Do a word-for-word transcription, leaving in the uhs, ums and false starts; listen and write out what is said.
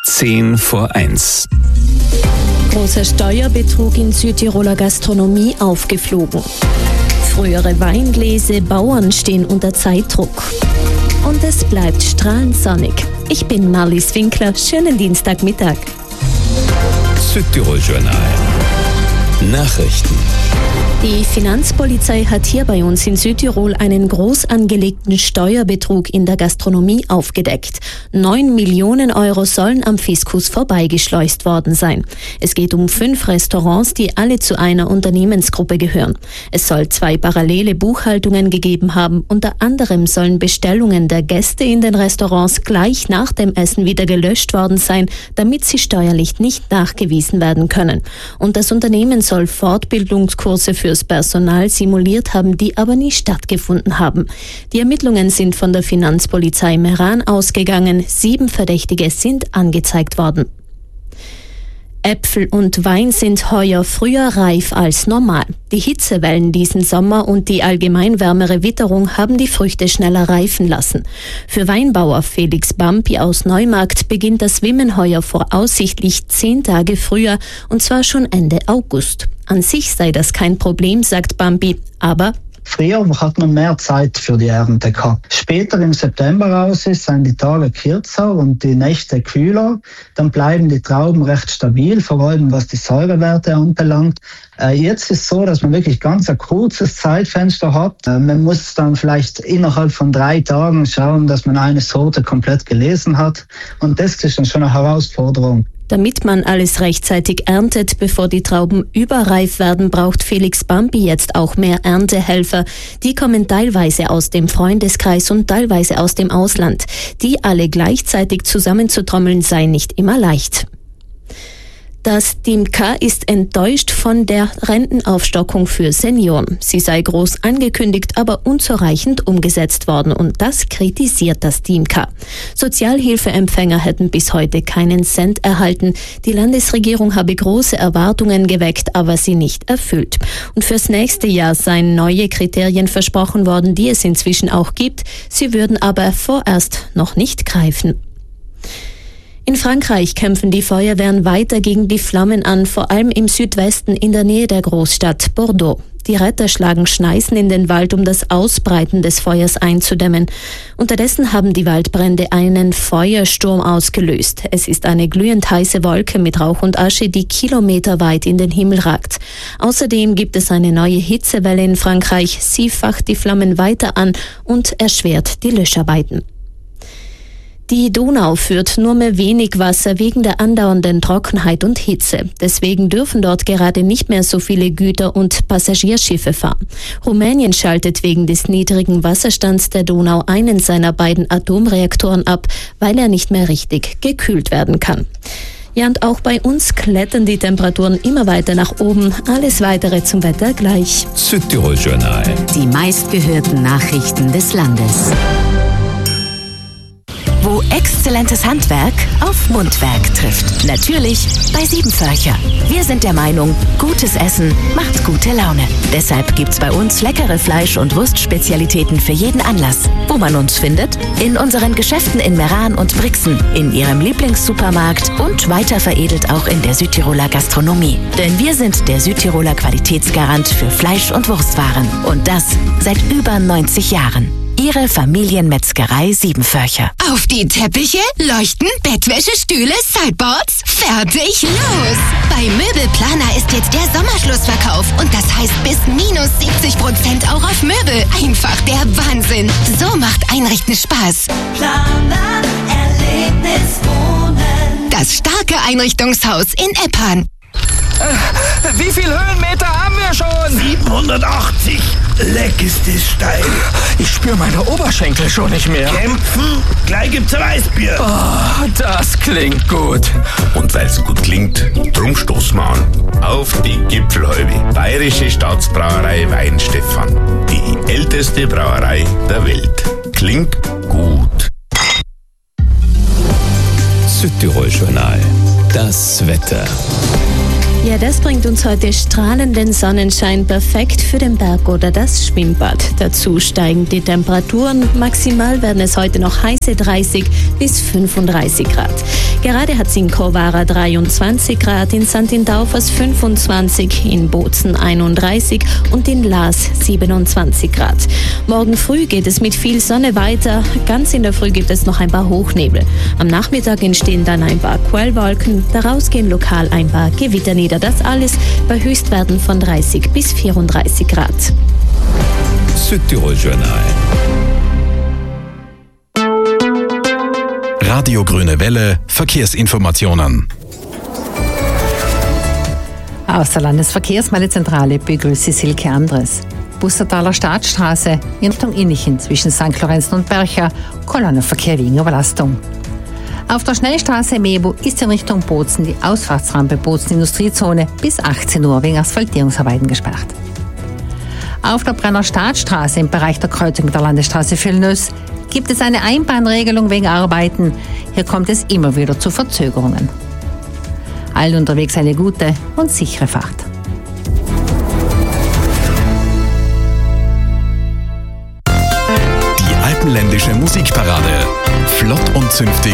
Zehn vor eins. Großer Steuerbetrug in Südtiroler Gastronomie aufgeflogen. Frühere Weingläser, Bauern stehen unter Zeitdruck. Und es bleibt strahlend sonnig. Ich bin Marlies Winkler. Schönen Dienstagmittag. Südtirol Journal. Nachrichten. Die Finanzpolizei hat hier bei uns in Südtirol einen groß angelegten Steuerbetrug in der Gastronomie aufgedeckt. Neun Millionen Euro sollen am Fiskus vorbeigeschleust worden sein. Es geht um fünf Restaurants, die alle zu einer Unternehmensgruppe gehören. Es soll zwei parallele Buchhaltungen gegeben haben. Unter anderem sollen Bestellungen der Gäste in den Restaurants gleich nach dem Essen wieder gelöscht worden sein, damit sie steuerlich nicht nachgewiesen werden können. Und das Unternehmen soll Fortbildungskurse fürs Personal simuliert haben, die aber nie stattgefunden haben. Die Ermittlungen sind von der Finanzpolizei Meran ausgegangen. Sieben Verdächtige sind angezeigt worden. Äpfel und Wein sind heuer früher reif als normal. Die Hitzewellen diesen Sommer und die allgemein wärmere Witterung haben die Früchte schneller reifen lassen. Für Weinbauer Felix Bampi aus Neumarkt beginnt das Wimmen heuer voraussichtlich zehn Tage früher, und zwar schon Ende August. An sich sei das kein Problem, sagt Bampi, aber früher hat man mehr Zeit für die Ernte gehabt. Später im September raus ist, sind die Tage kürzer und die Nächte kühler. Dann bleiben die Trauben recht stabil, vor allem was die Säurewerte anbelangt. Äh, jetzt ist es so, dass man wirklich ganz ein kurzes Zeitfenster hat. Äh, man muss dann vielleicht innerhalb von drei Tagen schauen, dass man eine Sorte komplett gelesen hat. Und das ist dann schon eine Herausforderung. Damit man alles rechtzeitig erntet, bevor die Trauben überreif werden, braucht Felix Bampi jetzt auch mehr Erntehelfer. Die kommen teilweise aus dem Freundeskreis und teilweise aus dem Ausland. Die alle gleichzeitig zusammenzutrommeln sei nicht immer leicht. Das D I M K A ist enttäuscht von der Rentenaufstockung für Senioren. Sie sei groß angekündigt, aber unzureichend umgesetzt worden, und das kritisiert das D I M K A. Sozialhilfeempfänger hätten bis heute keinen Cent erhalten. Die Landesregierung habe große Erwartungen geweckt, aber sie nicht erfüllt. Und fürs nächste Jahr seien neue Kriterien versprochen worden, die es inzwischen auch gibt. Sie würden aber vorerst noch nicht greifen. In Frankreich kämpfen die Feuerwehren weiter gegen die Flammen an, vor allem im Südwesten in der Nähe der Großstadt Bordeaux. Die Retter schlagen Schneisen in den Wald, um das Ausbreiten des Feuers einzudämmen. Unterdessen haben die Waldbrände einen Feuersturm ausgelöst. Es ist eine glühend heiße Wolke mit Rauch und Asche, die kilometerweit in den Himmel ragt. Außerdem gibt es eine neue Hitzewelle in Frankreich. Sie facht die Flammen weiter an und erschwert die Löscharbeiten. Die Donau führt nur mehr wenig Wasser wegen der andauernden Trockenheit und Hitze. Deswegen dürfen dort gerade nicht mehr so viele Güter- und Passagierschiffe fahren. Rumänien schaltet wegen des niedrigen Wasserstands der Donau einen seiner beiden Atomreaktoren ab, weil er nicht mehr richtig gekühlt werden kann. Ja, und auch bei uns klettern die Temperaturen immer weiter nach oben. Alles Weitere zum Wetter gleich. Südtirol Journal. Die meistgehörten Nachrichten des Landes. Wo exzellentes Handwerk auf Mundwerk trifft. Natürlich bei Siebenförcher. Wir sind der Meinung, gutes Essen macht gute Laune. Deshalb gibt's bei uns leckere Fleisch- und Wurstspezialitäten für jeden Anlass. Wo man uns findet? In unseren Geschäften in Meran und Brixen, in Ihrem Lieblingssupermarkt und weiter veredelt auch in der Südtiroler Gastronomie. Denn wir sind der Südtiroler Qualitätsgarant für Fleisch- und Wurstwaren. Und das seit über neunzig Jahren. Ihre Familienmetzgerei Siebenförcher. Auf die Teppiche, Leuchten, Bettwäsche, Stühle, Sideboards. Fertig, los! Bei Möbelplaner ist jetzt der Sommerschlussverkauf. Und das heißt bis minus siebzig Prozent auch auf Möbel. Einfach der Wahnsinn. So macht Einrichten Spaß. Planer Erlebnis Wohnen. Das starke Einrichtungshaus in Eppan. Äh, wie viel Höhenmeter haben wir schon? siebenhundertachtzig. Leck ist es steil. Ich spüre meine Oberschenkel schon nicht mehr. Kämpfen? Gleich gibt's ein Weißbier. Oh, das klingt gut. Und weil's gut klingt, drum stoßen wir an. Auf die Gipfelhalbe. Bayerische Staatsbrauerei Weinstefan. Die älteste Brauerei der Welt. Klingt gut. Südtirol Journal. Das Wetter. Ja, das bringt uns heute strahlenden Sonnenschein, perfekt für den Berg oder das Schwimmbad. Dazu steigen die Temperaturen. Maximal werden es heute noch heiße dreißig bis fünfunddreißig Grad. Gerade hat es in Kowara dreiundzwanzig Grad, in Santindaufers fünfundzwanzig, in Bozen einunddreißig und in Laas siebenundzwanzig Grad. Morgen früh geht es mit viel Sonne weiter. Ganz in der Früh gibt es noch ein paar Hochnebel. Am Nachmittag entstehen dann ein paar Quellwolken. Daraus gehen lokal ein paar Gewitter nieder. Das alles bei Höchstwerten von dreißig bis vierunddreißig Grad. Südtirol Journal. Radio Grüne Welle, Verkehrsinformationen. Aus der Landesverkehrsmeldezentrale begrüßt Sie Silke Andres. Bussertaler Staatsstraße in Richtung Innichen zwischen Sankt Lorenzen und Bercha, Kolonnenverkehr wegen Überlastung. Auf der Schnellstraße Mebo ist in Richtung Bozen die Ausfahrtsrampe Bozen Industriezone bis achtzehn Uhr wegen Asphaltierungsarbeiten gesperrt. Auf der Brenner Staatsstraße im Bereich der Kreuzung mit der Landesstraße Villeneuve gibt es eine Einbahnregelung wegen Arbeiten. Hier kommt es immer wieder zu Verzögerungen. Allen unterwegs eine gute und sichere Fahrt. Die alpenländische Musikparade. Flott und zünftig